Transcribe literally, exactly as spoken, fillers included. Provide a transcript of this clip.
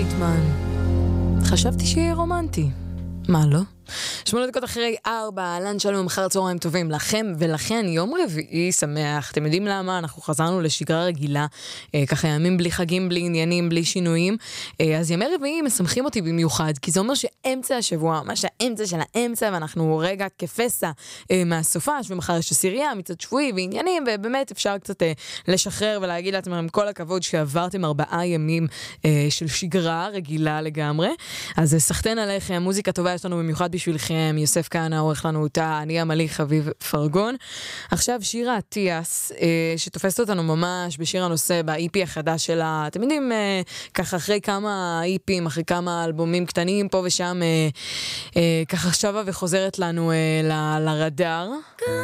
רייטמן. חשבתי שיהיה רומנטי. מה לא? שמונה דקות אחרי ארבע, אהלן שלום, אחר צהריים טובים לכם ולכן, יום רביעי שמח. אתם יודעים למה? אנחנו חזרנו לשגרה רגילה, אה, ככה ימים בלי חגים, בלי עניינים, בלי שינויים. אה, אז ימי רביעי משמחים אותי במיוחד, כי זה אומר שאמצע השבוע, ממש האמצע של האמצע, ואנחנו רגע כפסע אה, מהסופש, ומחר יש עשירייה, מצד שבועי ועניינים, ובאמת אפשר קצת אה, לשחרר ולהגיד לעצמם כל הכבוד שעברתם ארבעה ימים אה, של שגרה רגילה לגמרי. אז אה, סחטן עליכם, מוזיקה טובה יש לנו במיוחד בשבילכם, יוסף כהנא עורך לנו אותה, אני עמלי חביב פרגון. עכשיו שירה אטיאס, אה, שתופסת אותנו ממש בשיר הנושא, ב-אי פי החדש שלה, אתם יודעים, אה, ככה אחרי כמה איפים, אחרי כמה אלבומים קטנים פה ושם, אה, אה, ככה שווה וחוזרת לנו אה, ל- לרדאר.